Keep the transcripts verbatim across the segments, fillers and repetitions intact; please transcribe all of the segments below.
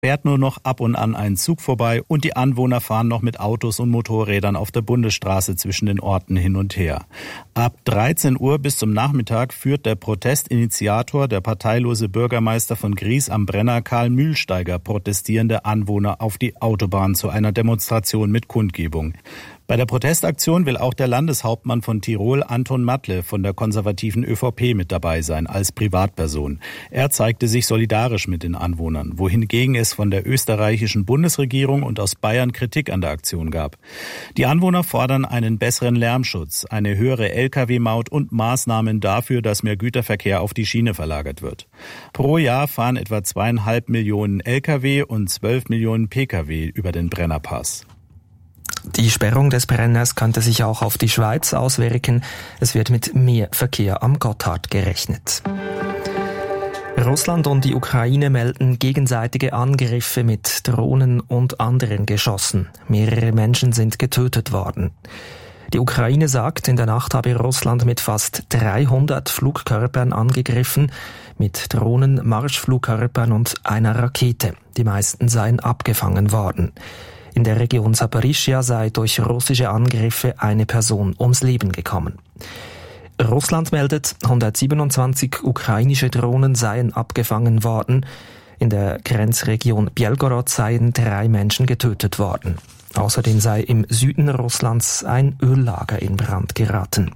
fährt nur noch ab und an ein Zug vorbei und die Anwohner fahren noch mit Autos und Motorrädern auf der Bundesstraße zwischen den Orten hin und her. Ab dreizehn Uhr bis zum Nachmittag führt der Protestinitiator, der parteilose Bürgermeister von Gries am Brenner, Karl Mühlsteiger, protestierende Anwohner auf die Autobahn zu einer Demonstration mit Kundgebung. Bei der Protestaktion will auch der Landeshauptmann von Tirol, Anton Matle, von der konservativen ÖVP mit dabei sein, als Privatperson. Er zeigte sich solidarisch mit den Anwohnern, wohingegen es von der österreichischen Bundesregierung und aus Bayern Kritik an der Aktion gab. Die Anwohner fordern einen besseren Lärmschutz, eine höhere L K W-Maut und Maßnahmen dafür, dass mehr Güterverkehr auf die Schiene verlagert wird. Pro Jahr fahren etwa zweieinhalb Millionen L K W und zwölf Millionen P K W über den Brennerpass. Die Sperrung des Brenners könnte sich auch auf die Schweiz auswirken. Es wird mit mehr Verkehr am Gotthard gerechnet. Russland und die Ukraine melden gegenseitige Angriffe mit Drohnen und anderen Geschossen. Mehrere Menschen sind getötet worden. Die Ukraine sagt, in der Nacht habe Russland mit fast dreihundert Flugkörpern angegriffen, mit Drohnen, Marschflugkörpern und einer Rakete. Die meisten seien abgefangen worden. In der Region Saporischschja sei durch russische Angriffe eine Person ums Leben gekommen. Russland meldet, hundertsiebenundzwanzig ukrainische Drohnen seien abgefangen worden. In der Grenzregion Belgorod seien drei Menschen getötet worden. Außerdem sei im Süden Russlands ein Öllager in Brand geraten.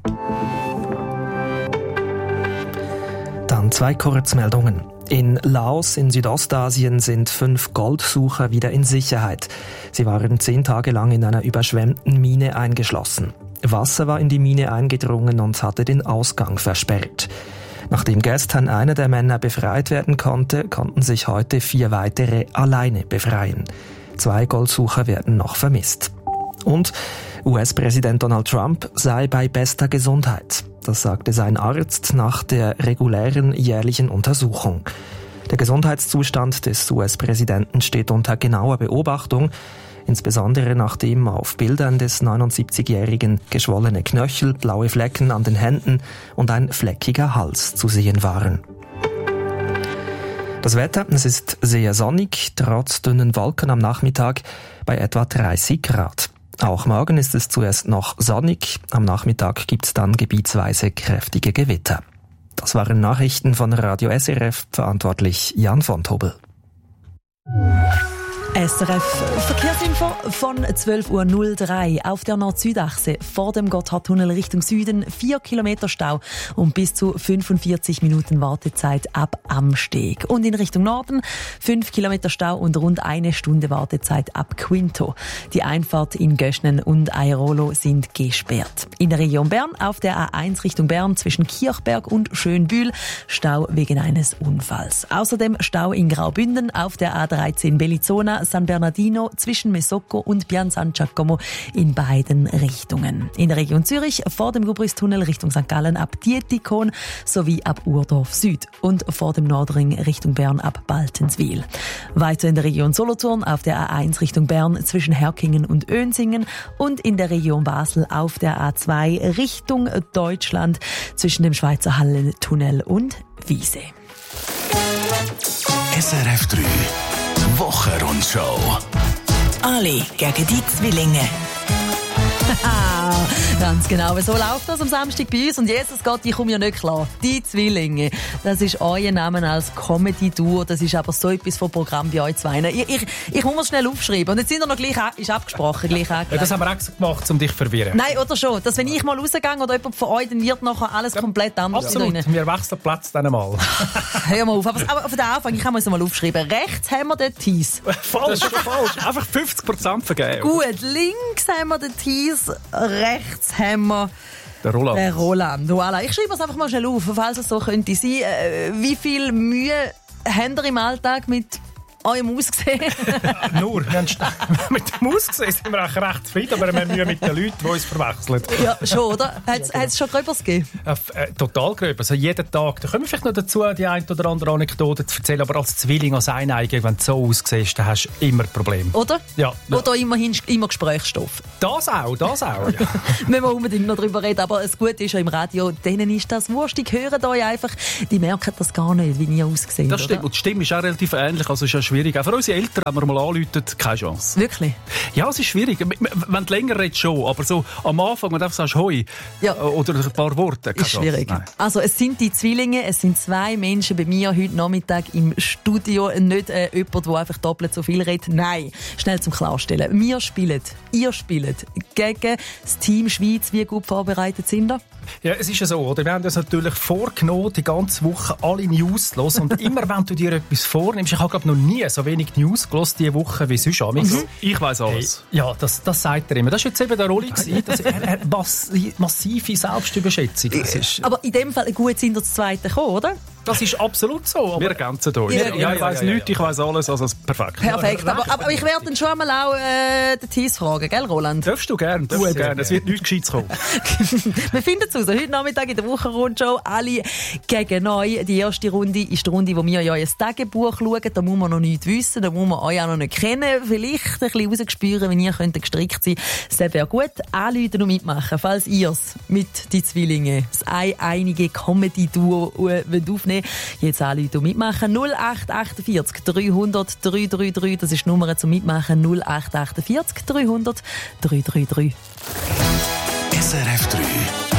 Dann zwei Kurzmeldungen. In Laos in Südostasien sind fünf Goldsucher wieder in Sicherheit. Sie waren zehn Tage lang in einer überschwemmten Mine eingeschlossen. Wasser war in die Mine eingedrungen und hatte den Ausgang versperrt. Nachdem gestern einer der Männer befreit werden konnte, konnten sich heute vier weitere alleine befreien. Zwei Goldsucher werden noch vermisst. Und U S-Präsident Donald Trump sei bei bester Gesundheit. Das sagte sein Arzt nach der regulären jährlichen Untersuchung. Der Gesundheitszustand des U S-Präsidenten steht unter genauer Beobachtung, insbesondere nachdem auf Bildern des neunundsiebzigjährigen geschwollene Knöchel, blaue Flecken an den Händen und ein fleckiger Hals zu sehen waren. Das Wetter, es ist sehr sonnig, trotz dünnen Wolken am Nachmittag bei etwa dreißig Grad. Auch morgen ist es zuerst noch sonnig, am Nachmittag gibt es dann gebietsweise kräftige Gewitter. Das waren Nachrichten von Radio S R F, verantwortlich Jan von Tobel. S R F Verkehrsinfo von zwölf Uhr null drei auf der Nord-Süd-Achse vor dem Gotthardtunnel Richtung Süden vier Kilometer Stau und bis zu fünfundvierzig Minuten Wartezeit ab Amsteg. Und in Richtung Norden fünf Kilometer Stau und rund eine Stunde Wartezeit ab Quinto. Die Einfahrt in Göschnen und Airolo sind gesperrt. In der Region Bern auf der A eins Richtung Bern zwischen Kirchberg und Schönbühl Stau wegen eines Unfalls. Außerdem Stau in Graubünden auf der A dreizehn Bellizona San Bernardino zwischen Mesocco und Pian San Giacomo in beiden Richtungen. In der Region Zürich vor dem Gubristunnel Richtung Sankt Gallen ab Dietikon sowie ab Urdorf Süd und vor dem Nordring Richtung Bern ab Baltenswil. Weiter in der Region Solothurn auf der A eins Richtung Bern zwischen Herkingen und Önsingen und in der Region Basel auf der A zwei Richtung Deutschland zwischen dem Schweizer Hallentunnel und Wiese. S R F drei Wochenrundschau. Alle gegen die Zwillinge. Ganz genau, so läuft das am Samstag bei uns. Und Jesus Gott, ich komme ja nicht klar. Die Zwillinge, das ist euer Name als Comedy-Duo. Das ist aber so etwas vom Programm bei euch zwei. Ich, ich, ich muss es schnell aufschreiben. Und jetzt sind wir noch gleich, ist abgesprochen, gleich ja, das haben wir extra gemacht, um dich zu verwirren. Nein, oder schon. Dass wenn ich mal rausgehe oder jemand von euch, dann wird nachher alles ja, komplett anders. Absolut, wir wechseln Platz dann mal. Hör mal auf. Aber, aber von der Anfang, ich kann mir es mal aufschreiben. Rechts haben wir den Tees. Falsch, falsch. Einfach fünfzig Prozent vergeben. Gut, links haben wir den Tees, rechts haben wir der Roland. Der Roland. Voilà. Ich schreibe es einfach mal schnell auf, falls es so könnte sein. Äh, wie viel Mühe habt ihr im Alltag mit eurem Aussehen? Nur, wir haben mit dem Aussehen sind wir auch recht zufrieden, aber wir haben Mühe mit den Leuten, die uns verwechseln. Ja, schon, oder? Hat es schon Gröbers gegeben? Äh, äh, total Gröbers. Also jeden Tag. Da können wir vielleicht noch dazu, die eine oder andere Anekdote zu erzählen, aber als Zwilling, als Eineiger, wenn du so aussiehst, dann hast du immer Probleme. Oder? Ja. Oder immerhin immer Gesprächsstoff. Das auch, das auch, ja. Müssen wir unbedingt noch drüber reden, aber das Gute ist ja im Radio, denen ist das wurscht, die hören euch einfach, die merken das gar nicht, wie ihr ausseht. Das stimmt, oder? Und die Stimme ist auch relativ ähnlich, also ist ja schwierig schwierig. Auch für unsere Eltern, wenn wir mal anrufen, keine Chance. Wirklich? Ja, es ist schwierig. Wenn du länger redest, schon. Aber so am Anfang, wenn du einfach sagst, hoi, ja. oder ein paar Worte, keine ist schwierig. Chance. Also, es sind die Zwillinge, es sind zwei Menschen bei mir heute Nachmittag im Studio. Nicht äh, jemand, der einfach doppelt so viel redet. Nein, schnell zum Klarstellen. Wir spielen, ihr spielt gegen das Team Schweiz. Wie gut vorbereitet sind ihr? Ja, es ist ja so, oder? Wir haben uns natürlich vorgenommen, die ganze Woche alle News zu hören. Und immer, wenn du dir etwas vornimmst, ich habe glaube noch nie so wenig News gelesen diese Woche wie sonst. Mhm. Ich weiss alles. Hey, ja, das, das sagt er immer. Das war jetzt eben der Rolli. Das, er, er, mass, massive Selbstüberschätzung. Das ist, aber in dem Fall gut sind wir das Zweite gekommen, oder? Das ist absolut so. Aber wir ergänzen uns. Ja, ja, ja, ich weiss ja, ja, nichts, ja. ich weiss alles, also perfekt. Perfekt, aber, aber ich werde dann schon einmal auch äh, den Thies fragen, gell, Roland? Darfst du gerne, du gerne. Es wird nichts Gescheites kommen. Wir finden es raus. Heute Nachmittag in der Wochenrundshow alle gegen euch. Die erste Runde ist die Runde, wo wir ja euer Tagebuch schauen. Da muss man noch nichts wissen, da muss man euch auch noch nicht kennen. Vielleicht ein bisschen rausgespüren, wenn ihr könnt gestrickt sein könnt. Das wäre gut. Anrufen und mitmachen, falls ihr es mit den Zwillingen, das einige Comedy-Duo aufnehmen wollt. Jetzt anrufen und mitmachen. null acht achtundvierzig dreihundert dreihundertdreihundertdrei, das ist die Nummer zum Mitmachen. null acht achtundvierzig dreihundert dreihundertdrei. S R F drei